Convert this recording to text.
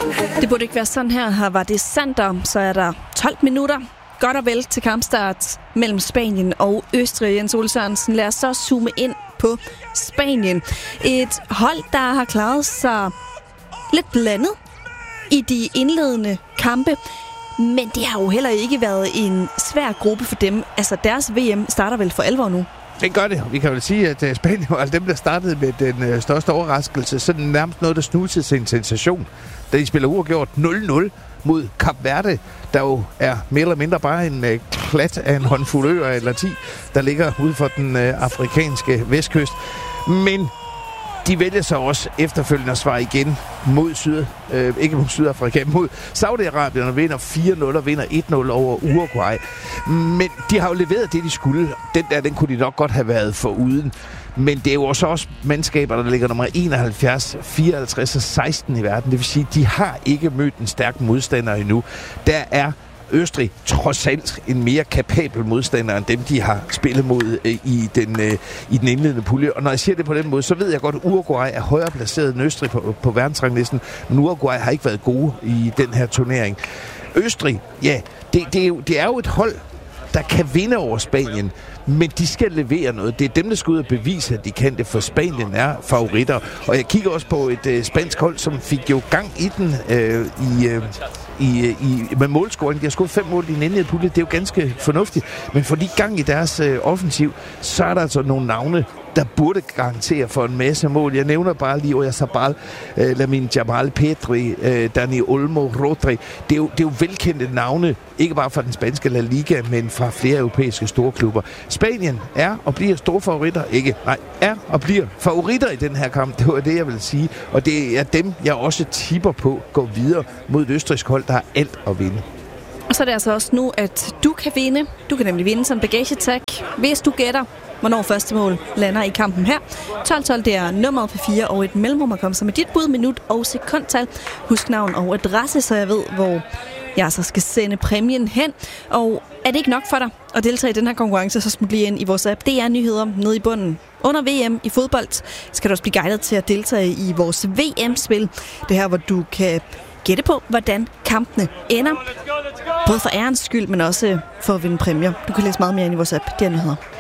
Det burde ikke være sådan her. Her var det Sander. Så er der 12 minutter. Godt og vel til kampstart mellem Spanien og Østrig. Jens Ole Sørensen, lad os så zoome ind på Spanien. Et hold, der har klaret sig lidt blandet i de indledende kampe. Men det har jo heller ikke været en svær gruppe for dem. Altså deres VM starter vel for alvor nu. Det gør det. Vi kan vel sige, at Spanien var dem, der startede med den største overraskelse. Så den nærmest noget, der snusede til en sensation. Da de spiller uafgjort 0-0 mod Kap Verde, der jo er mere eller mindre bare en klat af en håndfuld øer eller 10, der ligger ude for den afrikanske vestkyst. Men de vælger så også efterfølgende at svare igen mod ikke mod Sydafrika, mod Saudi-Arabien og vinder 4-0 og vinder 1-0 over Uruguay. Men de har jo leveret det, de skulle. Den kunne de nok godt have været foruden. Men det er jo også mandskaber, der ligger nummer 71, 54 og 16 i verden. Det vil sige, de har ikke mødt en stærk modstander endnu. Der er Østrig trods alt en mere kapabel modstander end dem, de har spillet mod i den indledende pulje. Og når jeg siger det på den måde, så ved jeg godt, at Uruguay er højere placeret end Østrig på verdensranglisten, men Uruguay har ikke været gode i den her turnering. Østrig, ja, det er jo et hold, der kan vinde over Spanien, men de skal levere noget. Det er dem, der skal ud og bevise, at de kan det, for Spanien er favoritter. Og jeg kigger også på et spansk hold, som fik jo gang i den med målscoring. De har skudt 5 mål i den indledende pulje. Det er jo ganske fornuftigt. Men fordi gang i deres offensiv, så er der altså nogle navne, der burde garantere for en masse mål. Jeg nævner bare lige Oyarzabal, Lamine Yamal, Pedri, Dani Olmo, Rodri. Det er jo velkendte navne, ikke bare fra den spanske La Liga, men fra flere europæiske storklubber. Spanien er og bliver store favoritter. Er og bliver favoritter i den her kamp. Det var det, jeg vil sige. Og det er dem, jeg også tipper på går videre mod et østrigsk hold, der har alt at vinde. Og så er det altså også nu, at du kan vinde. Du kan nemlig vinde som bagagetag, hvis du gætter, hvornår første mål lander i kampen her. 12-12, det er nummeret på 4 og et mellemrum at komme så med dit bud, minut og sekundtal. Husk navn og adresse, så jeg ved, hvor jeg så skal sende præmien hen. Og er det ikke nok for dig at deltage i den her konkurrence, så smut lige ind i vores app. Det er nyheder nede i bunden. Under VM i fodbold skal du også blive guidet til at deltage i vores VM-spil. Det her, hvor du kan gætte på, hvordan kampene ender. Både for ærens skyld, men også for at vinde præmier. Du kan læse meget mere ind i vores app. Det er nyheder.